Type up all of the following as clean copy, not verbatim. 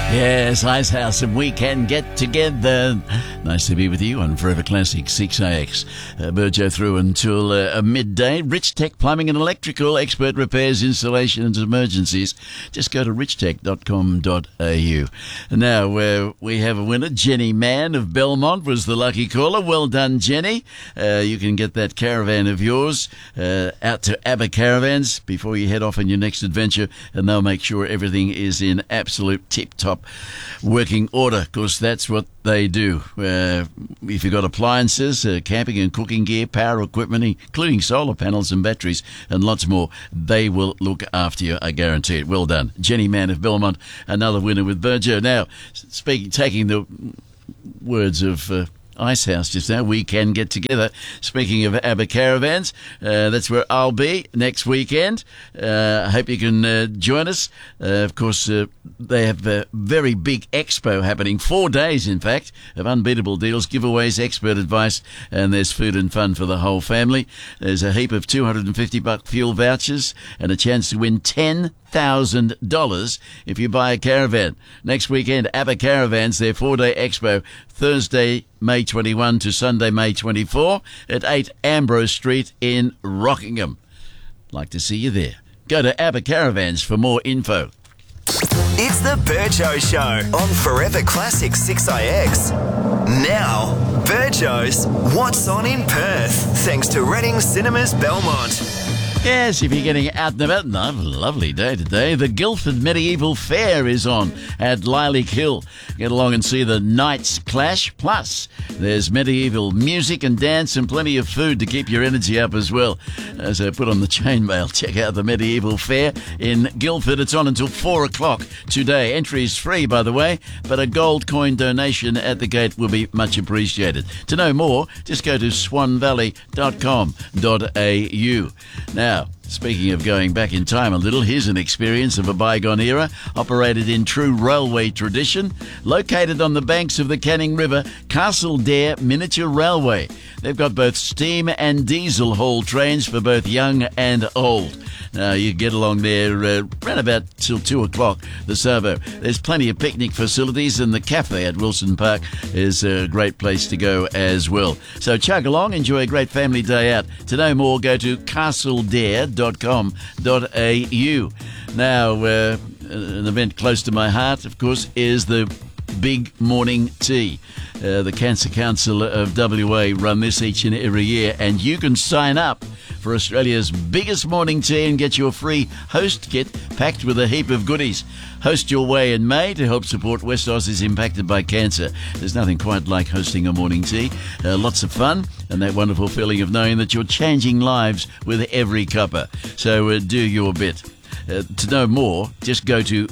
Yes, Icehouse, and we can get together. Nice to be with you on Forever Classic 6AX. Burjo through until midday. Rich Tech Plumbing and Electrical, expert repairs, installation and emergencies. Just go to richtech.com.au. Now, we have a winner. Jenny Mann of Belmont was the lucky caller. Well done, Jenny. You can get that caravan of yours out to ABBA Caravans before you head off on your next adventure, and they'll make sure everything is in absolute tip-top working order, because that's what they do. If you've got appliances, camping and cooking gear, power equipment, including solar panels and batteries, and lots more, they will look after you, I guarantee it. Well done. Jenny Mann of Belmont, another winner with Burjo. Now, taking the words of Icehouse just now, we can get together. Speaking of ABBA Caravans, that's where I'll be next weekend. I hope you can join us. Of course, they have a very big expo happening, 4 days, in fact, of unbeatable deals, giveaways, expert advice, and there's food and fun for the whole family. There's a heap of $250 fuel vouchers and a chance to win $10,000 if you buy a caravan. Next weekend, ABBA Caravans, their 4-day expo, Thursday, May 21 to Sunday, May 24 at 8 Ambrose Street in Rockingham. Like to see you there. Go to ABBA Caravans for more info. It's the Burjo Show on Forever Classic 6IX. Now, Burjo's What's On in Perth, thanks to Reading Cinemas Belmont. Yes, if you're getting out and about, a lovely day today. The Guildford Medieval Fair is on at Lilac Hill. Get along and see the Knights Clash. Plus, there's medieval music and dance and plenty of food to keep your energy up as well. As I put on the chainmail, check out the Medieval Fair in Guildford. It's on until 4 o'clock today. Entry is free, by the way, but a gold coin donation at the gate will be much appreciated. To know more, just go to swanvalley.com.au. Now, speaking of going back in time a little, here's an experience of a bygone era, operated in true railway tradition. Located on the banks of the Canning River, Castledare Miniature Railway. They've got both steam and diesel haul trains for both young and old. Now, you get along there around about till 2 o'clock, the Savo. There's plenty of picnic facilities, and the cafe at Wilson Park is a great place to go as well. So chug along, enjoy a great family day out. To know more, go to castledare.com.au. Now, an event close to my heart, of course, is the Big Morning Tea. The Cancer Council of WA run this each and every year, and you can sign up for Australia's biggest morning tea and get your free host kit packed with a heap of goodies. Host your way in May to help support West Aussies impacted by cancer. There's nothing quite like hosting a morning tea. Lots of fun and that wonderful feeling of knowing that you're changing lives with every cuppa. So do your bit. To know more, just go to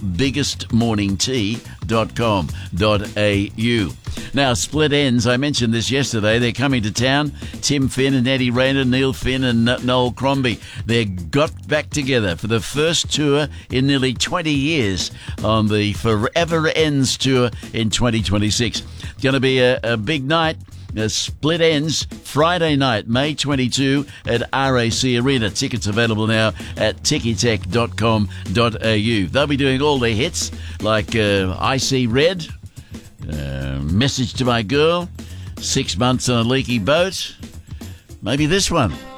biggestmorningtea.com.au. Now, Split Ends, I mentioned this yesterday. They're coming to town. Tim Finn and Eddie Rayner, Neil Finn and Noel Crombie. They got back together for the first tour in nearly 20 years on the Forever Ends tour in 2026. It's going to be a big night. Split Ends, Friday night, May 22 at RAC Arena. Tickets available now at tickytech.com.au. They'll be doing all their hits like I See Red, Message to My Girl, 6 Months on a Leaky Boat, maybe this one.